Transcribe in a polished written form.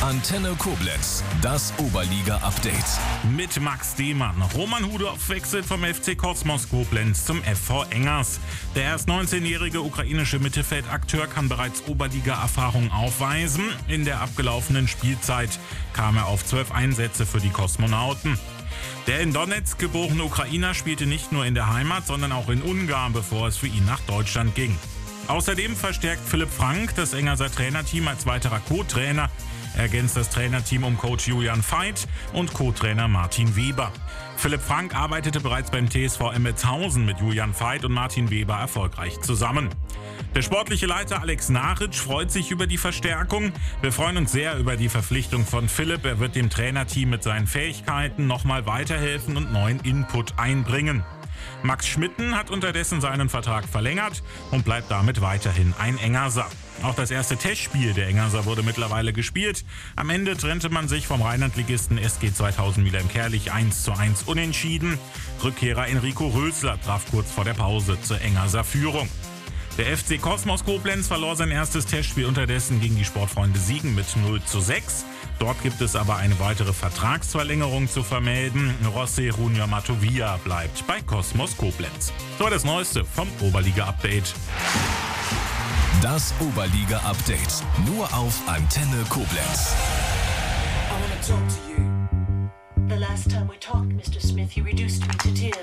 Antenne Koblenz, das Oberliga-Update. Mit Max Demann. Roman Hudorf wechselt vom FC Kosmos Koblenz zum FV Engers. Der erst 19-jährige ukrainische Mittelfeldakteur kann bereits Oberliga-Erfahrung aufweisen. In der abgelaufenen Spielzeit kam er auf 12 Einsätze für die Kosmonauten. Der in Donetsk geborene Ukrainer spielte nicht nur in der Heimat, sondern auch in Ungarn, bevor es für ihn nach Deutschland ging. Außerdem verstärkt Philipp Frank das Engerser Trainerteam als weiterer Co-Trainer. Er ergänzt das Trainerteam um Coach Julian Veit und Co-Trainer Martin Weber. Philipp Frank arbeitete bereits beim TSV Emmetshausen mit Julian Veit und Martin Weber erfolgreich zusammen. Der sportliche Leiter Alex Naritsch freut sich über die Verstärkung. Wir freuen uns sehr über die Verpflichtung von Philipp. Er wird dem Trainerteam mit seinen Fähigkeiten nochmal weiterhelfen und neuen Input einbringen. Max Schmitten hat unterdessen seinen Vertrag verlängert und bleibt damit weiterhin ein Engerser. Auch das erste Testspiel der Engerser wurde mittlerweile gespielt. Am Ende trennte man sich vom Rheinlandligisten SG 2000 Mülheim-Kärlich 1:1 unentschieden. Rückkehrer Enrico Rösler traf kurz vor der Pause zur Engerser Führung. Der FC Kosmos Koblenz verlor sein erstes Testspiel unterdessen gegen die Sportfreunde Siegen mit 0:6. Dort gibt es aber eine weitere Vertragsverlängerung zu vermelden. José Junior Matovia bleibt bei Kosmos Koblenz. So das Neueste vom Oberliga-Update. Das Oberliga-Update nur auf Antenne Koblenz. I want to talk to you. The last time we talked, Mr. Smith, you reduced me to tears.